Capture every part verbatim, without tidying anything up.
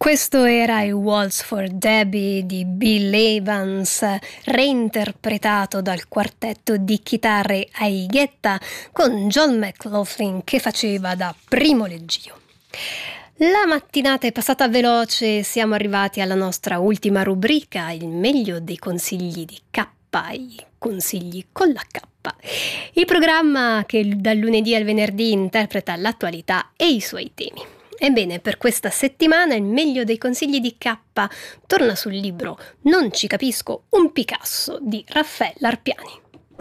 Questo era I Waltz for Debbie di Bill Evans, reinterpretato dal quartetto di chitarre Aighetta con John McLaughlin che faceva da primo leggio. La mattinata è passata veloce, siamo arrivati alla nostra ultima rubrica, il meglio dei consigli di K, i consigli con la K. Il programma che dal lunedì al venerdì interpreta l'attualità e i suoi temi. Ebbene, per questa settimana il meglio dei consigli di K torna sul libro Non ci capisco, un Picasso di Raffaella Arpiani.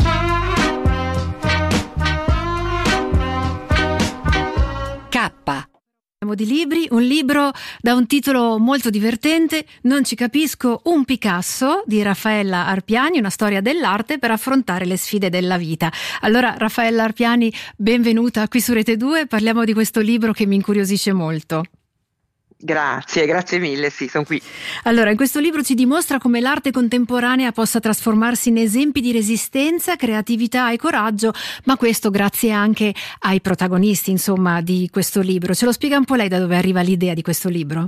K. Di libri, un libro da un titolo molto divertente, Non ci capisco, un Picasso di Raffaella Arpiani, una storia dell'arte per affrontare le sfide della vita. Allora, Raffaella Arpiani, benvenuta qui su Rete due, parliamo di questo libro che mi incuriosisce molto. Grazie, grazie mille, sì, sono qui. Allora, in questo libro ci dimostra come l'arte contemporanea possa trasformarsi in esempi di resistenza, creatività e coraggio, ma questo grazie anche ai protagonisti, insomma, di questo libro. Ce lo spiega un po' lei da dove arriva l'idea di questo libro?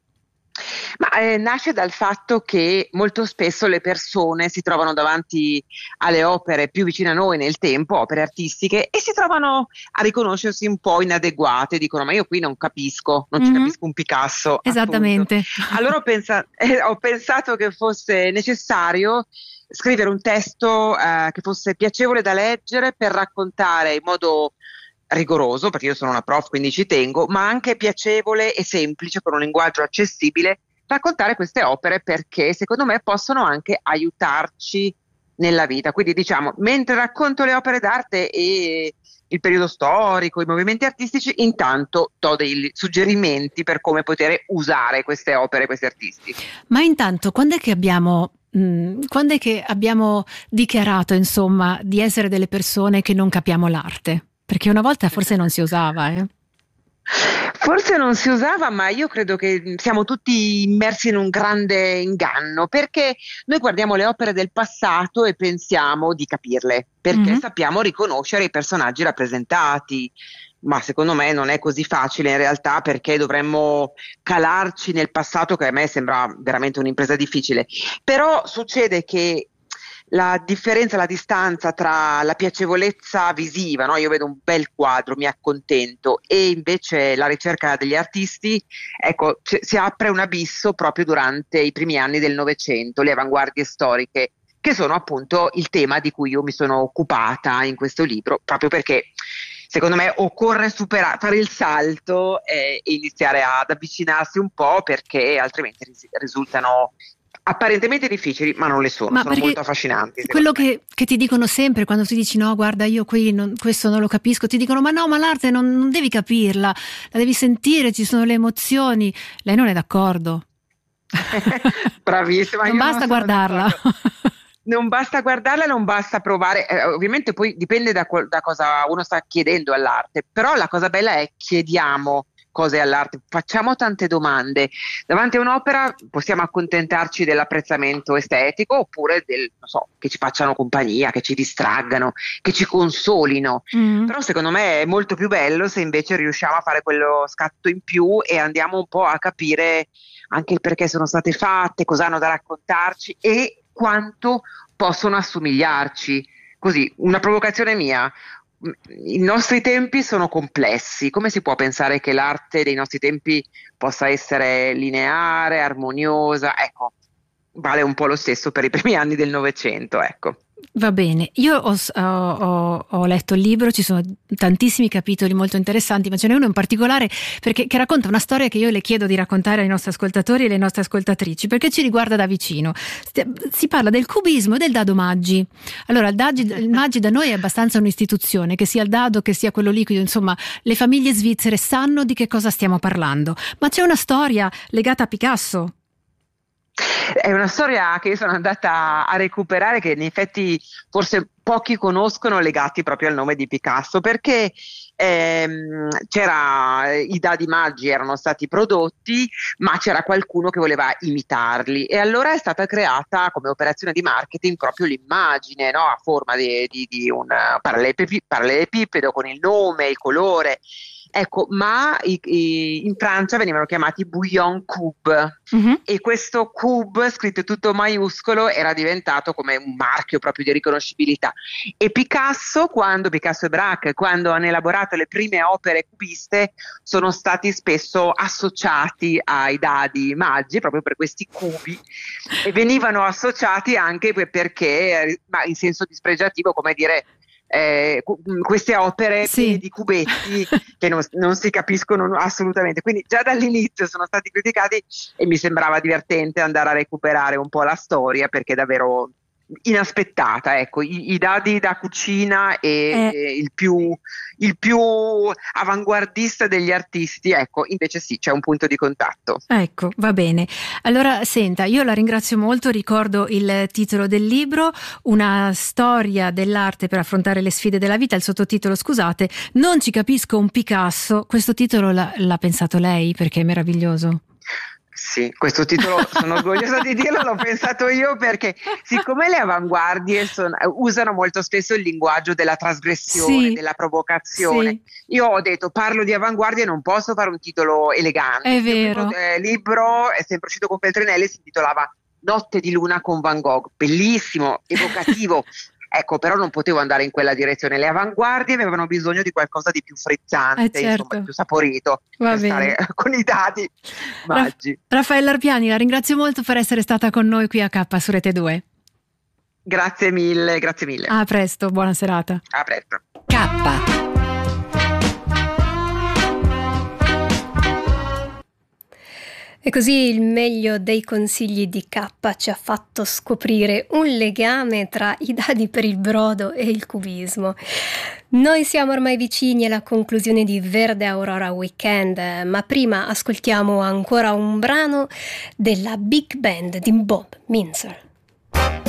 Ma eh, nasce dal fatto che molto spesso le persone si trovano davanti alle opere più vicine a noi nel tempo, opere artistiche, e si trovano a riconoscersi un po' inadeguate, dicono ma io qui non capisco, non mm-hmm. ci capisco un Picasso. Esattamente. Appunto. Allora ho, pensa- eh, ho pensato che fosse necessario scrivere un testo eh, che fosse piacevole da leggere per raccontare in modo rigoroso, perché io sono una prof quindi ci tengo, ma anche piacevole e semplice, con un linguaggio accessibile, raccontare queste opere, perché secondo me possono anche aiutarci nella vita. Quindi diciamo, mentre racconto le opere d'arte e il periodo storico, i movimenti artistici, intanto do dei suggerimenti per come poter usare queste opere, questi artisti. Ma intanto, quando è che abbiamo mh, quando è che abbiamo dichiarato, insomma, di essere delle persone che non capiamo l'arte? Perché una volta forse non si usava, eh? Forse non si usava, ma io credo che siamo tutti immersi in un grande inganno, perché noi guardiamo le opere del passato e pensiamo di capirle, perché mm-hmm. sappiamo riconoscere i personaggi rappresentati, ma secondo me non è così facile in realtà, perché dovremmo calarci nel passato, che a me sembra veramente un'impresa difficile. Però succede che la differenza, la distanza tra la piacevolezza visiva, no? Io vedo un bel quadro, mi accontento, e invece la ricerca degli artisti, ecco, c- si apre un abisso proprio durante i primi anni del Novecento, le avanguardie storiche, che sono appunto il tema di cui io mi sono occupata in questo libro, proprio perché secondo me occorre superare, fare il salto eh, e iniziare ad avvicinarsi un po', perché altrimenti ris- risultano apparentemente difficili, ma non le sono, ma sono molto affascinanti. Quello che, che ti dicono sempre quando tu dici no, guarda, io qui non, questo non lo capisco, ti dicono ma no, ma l'arte non, non devi capirla, la devi sentire, ci sono le emozioni. Lei non è d'accordo? Bravissima. Non basta non guardarla. Non basta guardarla, non basta provare, eh, ovviamente poi dipende da, da cosa uno sta chiedendo all'arte, però la cosa bella è chiediamo cose all'arte, facciamo tante domande. Davanti a un'opera possiamo accontentarci dell'apprezzamento estetico, oppure del, non so, che ci facciano compagnia, che ci distraggano, che ci consolino. Mm. Però secondo me è molto più bello se invece riusciamo a fare quello scatto in più e andiamo un po' a capire anche il perché sono state fatte, cosa hanno da raccontarci e quanto possono assomigliarci. Così, una provocazione mia: i nostri tempi sono complessi, come si può pensare che l'arte dei nostri tempi possa essere lineare, armoniosa? Ecco, vale un po' lo stesso per i primi anni del Novecento, ecco. Va bene, io ho, ho, ho letto il libro, ci sono tantissimi capitoli molto interessanti, ma ce n'è uno in particolare perché, che racconta una storia che io le chiedo di raccontare ai nostri ascoltatori e alle nostre ascoltatrici, perché ci riguarda da vicino. Si parla del cubismo e del dado Maggi. Allora, il, dado, il Maggi da noi è abbastanza un'istituzione, che sia il dado che sia quello liquido, insomma, le famiglie svizzere sanno di che cosa stiamo parlando, ma c'è una storia legata a Picasso. È una storia che io sono andata a recuperare, che in effetti forse pochi conoscono, legati proprio al nome di Picasso, perché ehm, c'era i dadi Maggi erano stati prodotti, ma c'era qualcuno che voleva imitarli, e allora è stata creata come operazione di marketing proprio l'immagine, no? A forma di, di, di un parallelepipedo con il nome, il colore. Ecco, ma i, i, in Francia venivano chiamati bouillon cube, mm-hmm. e questo cube scritto tutto maiuscolo era diventato come un marchio proprio di riconoscibilità. E Picasso, quando Picasso e Braque, quando hanno elaborato le prime opere cubiste, sono stati spesso associati ai dadi Maggi proprio per questi cubi, e venivano associati anche perché, ma in senso dispregiativo, come dire, Eh, queste opere sì. di cubetti che non, non si capiscono assolutamente, quindi già dall'inizio sono stati criticati, e mi sembrava divertente andare a recuperare un po' la storia, perché è davvero inaspettata, ecco, i, i dadi da cucina e eh. il, più, il più avanguardista degli artisti, ecco, invece sì, c'è un punto di contatto. Ecco, va bene. Allora, senta, io la ringrazio molto, ricordo il titolo del libro, Una storia dell'arte per affrontare le sfide della vita, il sottotitolo, scusate, Non ci capisco un Picasso, questo titolo l'ha, l'ha pensato lei, perché è meraviglioso. Sì, questo titolo sono orgogliosa di dirlo, l'ho pensato io, perché siccome le avanguardie sono, usano molto spesso il linguaggio della trasgressione, sì, della provocazione, sì. Io ho detto parlo di avanguardie, non posso fare un titolo elegante. È vero. Il eh, libro è sempre uscito con Feltrinelli, si intitolava Notte di luna con Van Gogh, bellissimo, evocativo. Ecco, però non potevo andare in quella direzione. Le avanguardie avevano bisogno di qualcosa di più frizzante, eh certo. insomma, più saporito, Va per bene. stare con i dadi Maggi. Raffaella Arpiani, la ringrazio molto per essere stata con noi qui a K su Rete due. Grazie mille, grazie mille. A presto, buona serata. A presto. K. E così il meglio dei consigli di K ci ha fatto scoprire un legame tra i dadi per il brodo e il cubismo. Noi siamo ormai vicini alla conclusione di Verde Aurora Weekend, ma prima ascoltiamo ancora un brano della Big Band di Bob Minzer.